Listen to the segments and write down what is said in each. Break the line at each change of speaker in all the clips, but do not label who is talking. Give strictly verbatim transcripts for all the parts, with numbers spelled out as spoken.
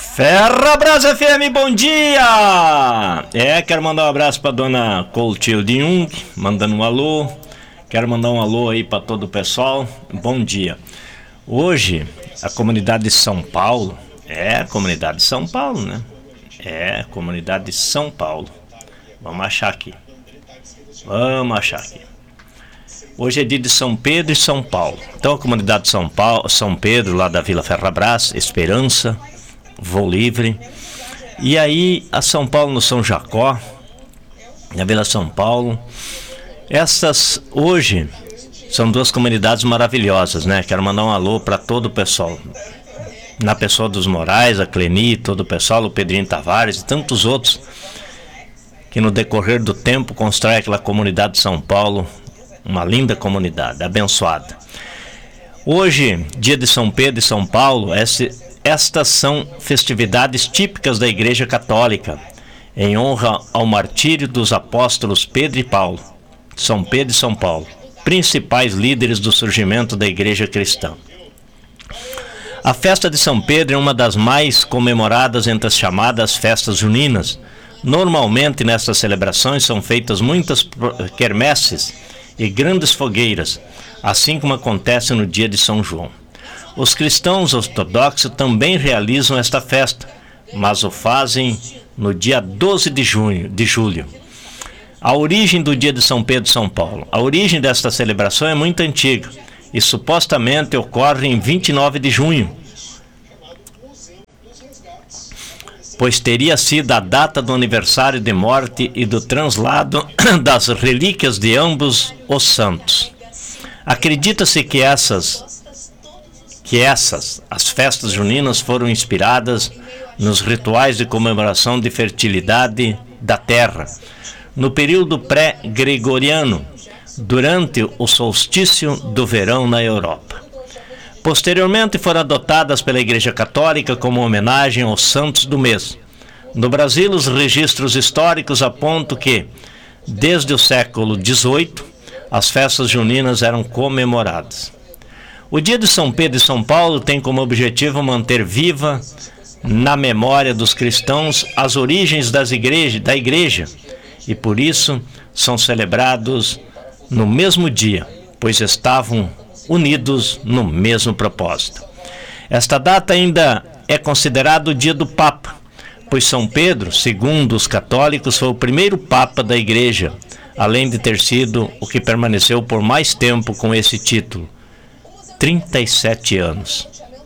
Ferrabras F M, bom dia! É, quero mandar um abraço pra dona Clotilde Jung, mandando um alô. Quero mandar um alô aí pra todo o pessoal. Bom dia. Hoje, a comunidade de São Paulo, é a comunidade de São Paulo, né? É a comunidade de São Paulo. Vamos achar aqui. Vamos achar aqui. Hoje é dia de São Pedro e São Paulo. Então a comunidade de São Paulo, São Pedro, lá da Vila Ferrabras, Esperança, Voo Livre. E aí a São Paulo no São Jacó, na Vila São Paulo. Essas hoje são duas comunidades maravilhosas, né? Quero mandar um alô para todo o pessoal. Na pessoa dos Moraes, a Cleni, todo o pessoal, o Pedrinho Tavares e tantos outros que no decorrer do tempo constrói aquela comunidade de São Paulo, uma linda comunidade, abençoada. Hoje, dia de São Pedro e São Paulo, esse, estas são festividades típicas da Igreja Católica, em honra ao martírio dos apóstolos Pedro e Paulo, São Pedro e São Paulo, principais líderes do surgimento da Igreja Cristã. A festa de São Pedro é uma das mais comemoradas entre as chamadas festas juninas. Normalmente, nessas celebrações são feitas muitas quermesses e grandes fogueiras, assim como acontece no dia de São João. Os cristãos ortodoxos também realizam esta festa, mas o fazem no dia doze de junho, de julho. A origem do dia de São Pedro e São Paulo. A origem desta celebração é muito antiga e supostamente ocorre em vinte e nove de junho, pois teria sido a data do aniversário de morte e do translado das relíquias de ambos os santos. Acredita-se que essas, que essas, as festas juninas foram inspiradas nos rituais de comemoração de fertilidade da terra, no período pré-gregoriano, durante o solstício do verão na Europa. Posteriormente foram adotadas pela Igreja Católica como homenagem aos santos do mês. No Brasil, os registros históricos apontam que, desde o século dezoito, as festas juninas eram comemoradas. O dia de São Pedro e São Paulo tem como objetivo manter viva, na memória dos cristãos, as origens das igreja, da igreja, e por isso são celebrados no mesmo dia, pois estavam unidos no mesmo propósito. Esta data ainda é considerada o dia do Papa, pois São Pedro, segundo os católicos, foi o primeiro Papa da Igreja, além de ter sido o que permaneceu por mais tempo com esse título, trinta e sete anos.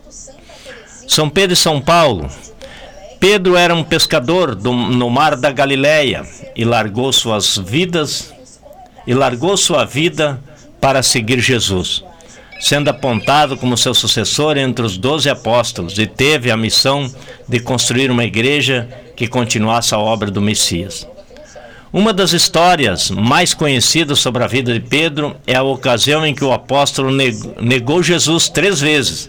São Pedro e São Paulo. Pedro era um pescador do, no mar da Galileia e largou suas vidas e largou sua vida para seguir Jesus, sendo apontado como seu sucessor entre os doze apóstolos, e teve a missão de construir uma igreja que continuasse a obra do Messias. Uma das histórias mais conhecidas sobre a vida de Pedro é a ocasião em que o apóstolo negou Jesus três vezes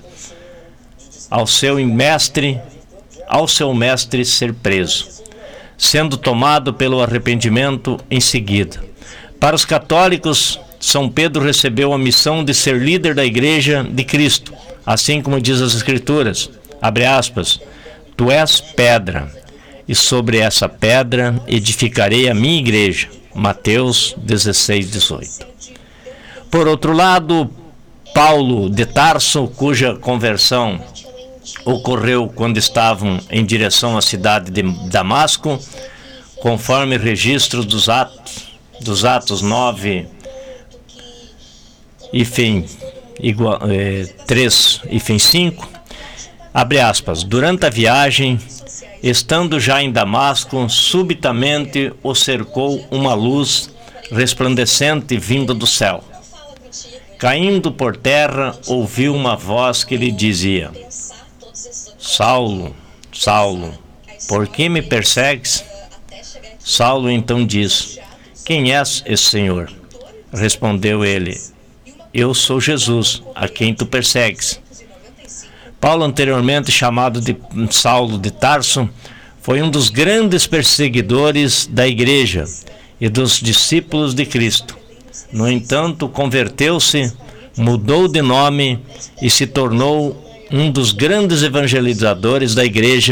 ao seu mestre, ao seu mestre ser preso, sendo tomado pelo arrependimento em seguida. Para os católicos, São Pedro recebeu a missão de ser líder da Igreja de Cristo, assim como diz as Escrituras, abre aspas, tu és pedra, e sobre essa pedra edificarei a minha igreja, Mateus dezesseis, dezoito. Por outro lado, Paulo de Tarso, cuja conversão ocorreu quando estavam em direção à cidade de Damasco, conforme registros dos Atos, dos Atos nove, hífen, igual, é, três, hífen cinco, abre aspas, durante a viagem, estando já em Damasco, subitamente o cercou uma luz resplandecente vinda do céu. Caindo por terra, ouviu uma voz que lhe dizia, Saulo, Saulo, por que me persegues? Saulo então diz, quem és esse Senhor? Respondeu ele, eu sou Jesus, a quem tu persegues. Paulo, anteriormente chamado de Saulo de Tarso, foi um dos grandes perseguidores da igreja e dos discípulos de Cristo. No entanto, converteu-se, mudou de nome e se tornou um dos grandes evangelizadores da igreja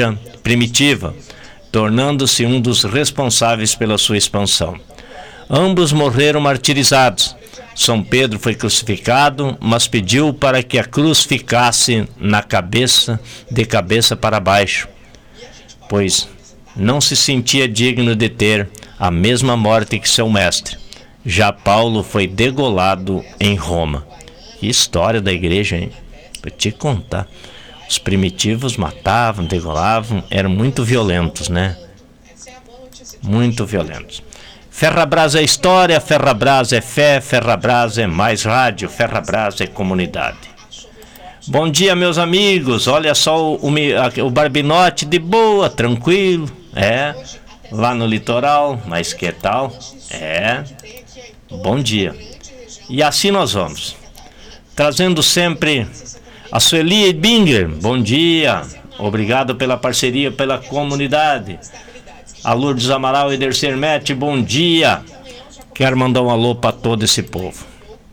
primitiva, tornando-se um dos responsáveis pela sua expansão. Ambos morreram martirizados. São Pedro foi crucificado, mas pediu para que a cruz ficasse na cabeça, de cabeça para baixo, pois não se sentia digno de ter a mesma morte que seu mestre. Já Paulo foi degolado em Roma. Que história da igreja, hein? Vou te contar. Os primitivos matavam, degolavam, eram muito violentos, né? Muito violentos. Ferrabras é história, Ferrabras é fé, Ferrabras é mais rádio, Ferrabras é comunidade. Bom dia, meus amigos. Olha só o, o, o Barbinote de boa, tranquilo. É, lá no litoral, mas que tal? É, bom dia. E assim nós vamos. Trazendo sempre a Sueli Binger. Bom dia. Obrigado pela parceria, pela comunidade. A Lourdes Amaral e Dercer Mete, bom dia. Quero mandar um alô para todo esse povo.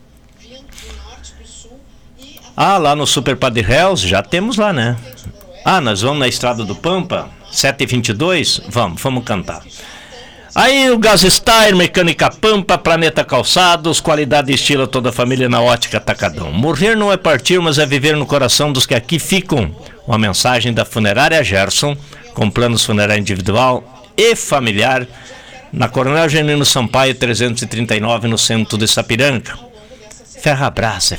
Ah, lá no Super Padre Hells, já temos lá, né? Ah, nós vamos na Estrada do Pampa, sete e vinte e dois? Vamos, vamos cantar. Aí o Gas Style, Mecânica Pampa, Planeta Calçados, qualidade e estilo, toda a família na Ótica Atacadão. Morrer não é partir, mas é viver no coração dos que aqui ficam. Uma mensagem da Funerária Gerson, com planos funerário individual e familiar, na Coronel Genino Sampaio trezentos e trinta e nove, no centro de Sapiranga. Ferrabras é